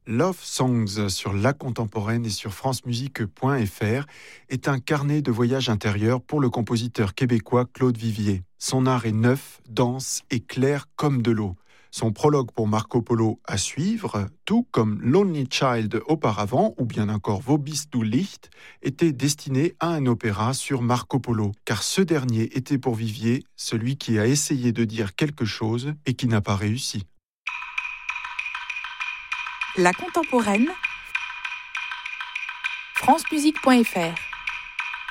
Love Songs sur La Contemporaine et sur francemusique.fr est un carnet de voyage intérieur pour le compositeur québécois Claude Vivier. Son art est neuf, dense et clair comme de l'eau. Son prologue pour Marco Polo à suivre, tout comme Lonely Child auparavant, ou bien encore Wo bist du Licht, était destiné à un opéra sur Marco Polo, car ce dernier était pour Vivier celui qui a essayé de dire quelque chose et qui n'a pas réussi. La Contemporaine, francemusique.fr